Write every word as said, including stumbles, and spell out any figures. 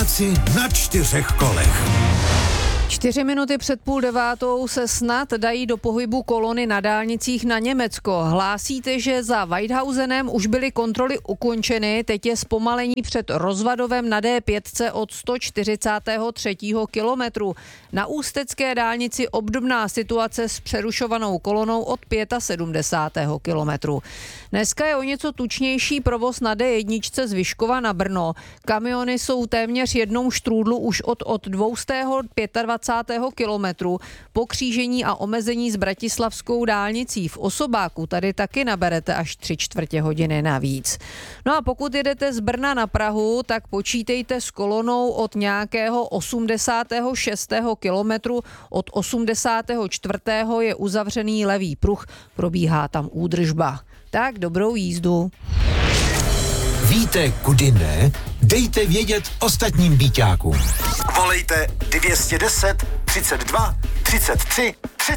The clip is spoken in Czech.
Pražáci na čtyřech kolech. Čtyři minuty před půl devátou se snad dají do pohybu kolony na dálnicích na Německo. Hlásíte, že za Weidhausenem už byly kontroly ukončeny, teď je zpomalení před Rozvadovem na D pět od sto čtyřicátého třetího kilometru. Na ústecké dálnici obdobná situace s přerušovanou kolonou od sedmdesátého pátého kilometru. Dneska je o něco tučnější provoz na D jedna z Vyškova na Brno. Kamiony jsou téměř jednou štrůdlu už od, od dvacátého pátého kilometru po křížení a omezení s bratislavskou dálnicí. V Osobáku tady taky naberete až tři čtvrtě hodiny navíc. No a pokud jedete z Brna na Prahu, tak počítejte s kolonou od nějakého osmdesátého šestého kilometru. Od osmdesátého čtvrtého je uzavřený levý pruh, probíhá tam údržba. Tak dobrou jízdu. Víte, kudy ne? Dejte vědět ostatním býťákům. Volejte dvě stě deset, třicet dva, třicet tři, třicet